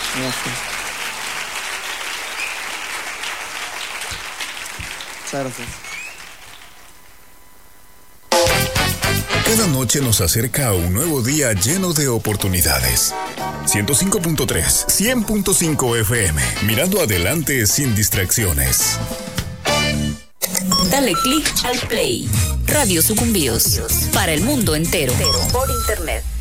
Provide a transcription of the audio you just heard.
Gracias. Muchas gracias. Cada noche nos acerca a un nuevo día lleno de oportunidades. 105.3, 100.5 FM. Mirando adelante sin distracciones. Dale click al play. Radio Sucumbíos. Para el mundo entero. Por internet.